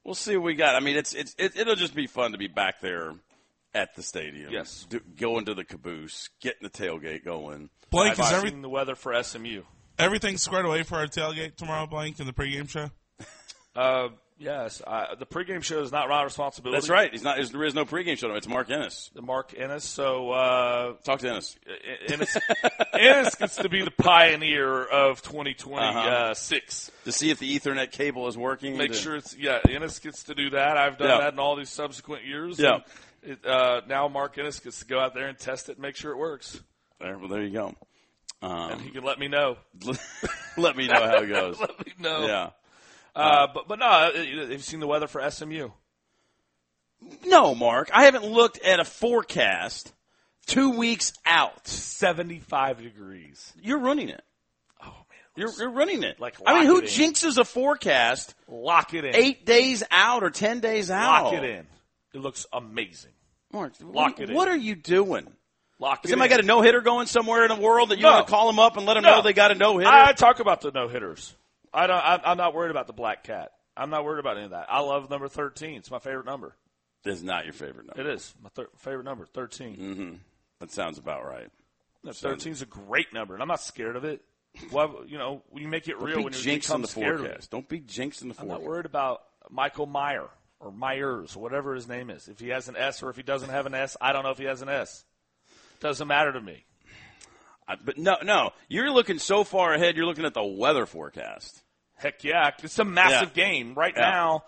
We'll see what we got. I mean, it'll just be fun to be back there at the stadium. Yes. Go into the caboose, getting the tailgate going. Blake, is Watching the weather for SMU. everything squared away for our tailgate tomorrow, Blake, in the pregame show? Yes. The pregame show is not my responsibility. That's right. There is no pregame show. It's Mark Ennis. Mark Ennis. So Talk to Ennis. Ennis gets to be the pioneer of 2026. To see if the Ethernet cable is working. Make sure it's Ennis gets to do that. I've done that in all these subsequent years. Yeah. Now Mark Ennis gets to go out there and test it and make sure it works. There you go. And he can let me know. Let me know how it goes. Let me know. Yeah. But no, have you seen the weather for SMU? No, Mark. I haven't looked at a forecast 2 weeks out. 75 degrees. You're running it. Oh, man. You're running it. Like, I mean, who lock it in. jinxes a forecast Lock it in. 8 days out or 10 days out? Lock it in. It looks amazing. Mark, Lock it in. What are you doing? Lock Has it somebody in. got a no-hitter going somewhere in the world that you No. want to call them up and let them No. know they got a no-hitter? I talk about the no-hitters. I'm not worried about the black cat. I'm not worried about any of that. I love number 13. It's my favorite number. It's not your favorite number. It is. My favorite number, 13. Mm-hmm. That sounds about right. 13 is a great number, and I'm not scared of it. Well, you make it real when you jinxing become the scared forecast. of it. Don't be jinxing the forecast. I'm not worried about Michael Meyer or Myers or whatever his name is. If he has an S or if he doesn't have an S, I don't know if he has an S. Doesn't matter to me. But no. You're looking so far ahead, you're looking at the weather forecast. Heck yeah. It's a massive game. Right now,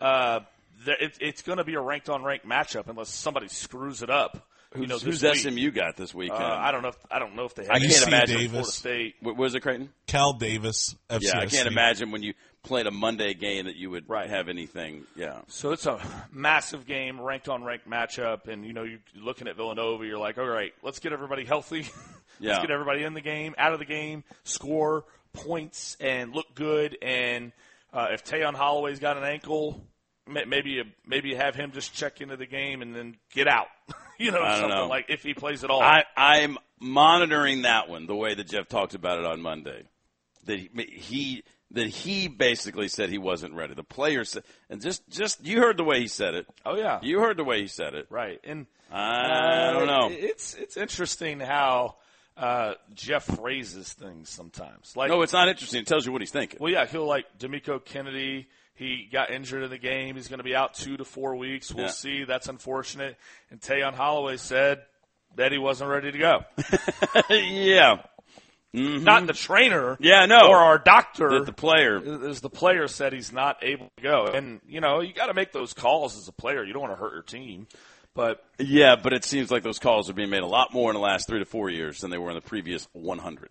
it's going to be a ranked-on-ranked matchup unless somebody screws it up. Who's this week. SMU got this weekend? I don't know if they have. I can't imagine. Florida State. What was it, Creighton? Cal Davis, FCS. Yeah, I can't imagine when you played a Monday game that you would Right. have anything. Yeah. So it's a massive game, ranked-on-ranked matchup, and you're looking at Villanova. You're like, all right, let's get everybody healthy. Yeah. Let's get everybody in the game, out of the game, score points, and look good. And if Tayon Holloway's got an ankle, maybe you have him just check into the game and then get out. I don't something know. like if he plays at all. I'm monitoring that one the way that Jeff talked about it on Monday. That he basically said he wasn't ready. The players said, and just you heard the way he said it. Oh yeah, You heard the way he said it. right. And I don't know. It's interesting how Jeff phrases things sometimes. Like, No, it's not interesting. It tells you what he's thinking. well, yeah, he'll like D'Amico Kennedy. He got injured in the game. He's going to be out 2 to 4 weeks. We'll see. That's unfortunate. And Tayon Holloway said that he wasn't ready to go. Yeah. Mm-hmm. Not the trainer. Yeah, no. Or our doctor. That the player. As the player said he's not able to go. And, you got to make those calls as a player. You don't want to hurt your team. But Yeah, but it seems like those calls are being made a lot more in the last 3 to 4 years than they were in the previous 100.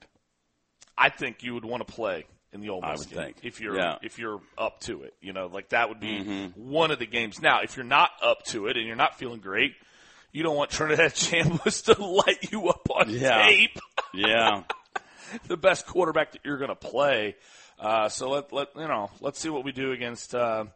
I think you would want to play in the Ole I Miss would game think. if you're Yeah. if you're up to it. Like that would be Mm-hmm. one of the games. Now, if you're not up to it and you're not feeling great, you don't want Trinidad Chambliss to light you up on tape. Yeah. The best quarterback that you're going to play. So let's see what we do against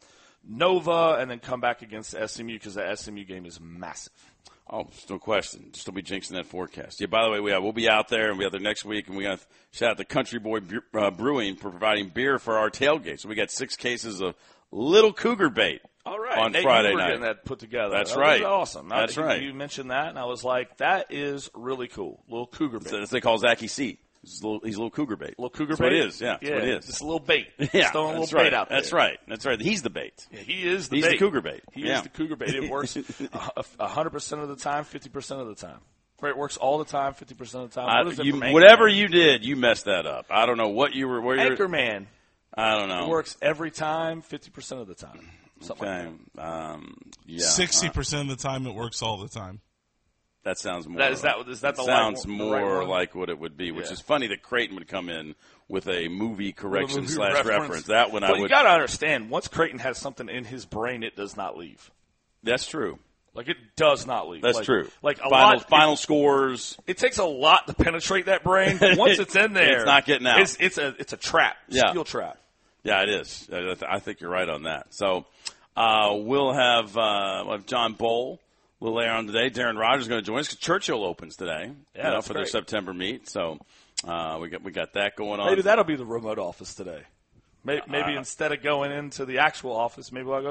Nova and then come back against SMU because the SMU game is massive. Oh, there's no question. Just don't be jinxing that forecast. Yeah, by the way, we'll be out there, and we'll be out there next week, and we got to shout out to Country Boy Brewing for providing beer for our tailgate. So we got 6 cases of Little Cougar bait All right. on Nate, Friday you were night. getting that put together. That's That right. was awesome. That's right. You mentioned that, and I was like, that is really cool. Little Cougar bait. That's what they call Zachy C. He's a little cougar bait. Little cougar That's bait? what it is. Yeah, that's what it is. Just a little bait. Yeah, Just throwing a that's little right. bait out there. That's right. That's right. He's the bait. Yeah, he is the He's bait. the cougar bait. He Yeah. is the cougar bait. It works 100% of the time, 50% of the time. Right, it works all the time, 50% of the time. What is it from Anchorman? Whatever you did, you messed that up. I don't know what you were. Where you're. Anchorman. I don't know. It works every time, 50% of the time. Something Okay. like Yeah. 60% of the time, it works all the time. That sounds more. Is that the sounds right more one? like what it would be, which Yeah. is funny that Creighton would come in with a movie correction Movie / reference. That one But I you would. got to understand, once Creighton has something in his brain, it does not leave. That's true. Like, it does not leave. That's true. Like, final scores. It takes a lot to penetrate that brain. But once it's in there, It's not getting out. It's a trap. Yeah. Steel trap. Yeah, it is. I think you're right on that. So we'll have John Bowl. We'll later on today. Darren Rogers is going to join us because Churchill opens today. Yeah, that's for their great. September meet. So we got that going on. Maybe that'll be the remote office today. Maybe instead of going into the actual office, maybe I'll go